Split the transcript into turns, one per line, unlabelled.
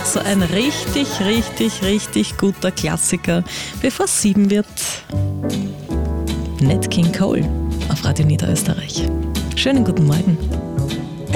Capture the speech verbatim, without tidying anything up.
so ein richtig, richtig, richtig guter Klassiker, bevor es sieben wird. Nat King Cole auf Radio Niederösterreich. Schönen guten Morgen.